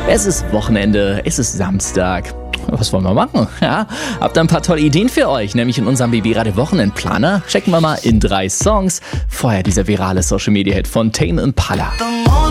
Es ist Wochenende, es ist Samstag. Was wollen wir machen? Ja, habt ein paar tolle Ideen für euch, nämlich in unserem BB-Radio Wochenendplaner. Checken wir mal in 3 Songs. Vorher dieser virale Social-Media-Hit von Tame Impala.